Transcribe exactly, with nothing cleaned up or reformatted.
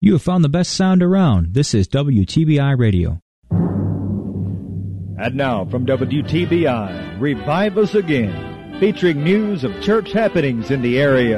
You have found the best sound around. This is W T B I Radio. And now from W T B I, Revive Us Again, featuring news of church happenings in the area.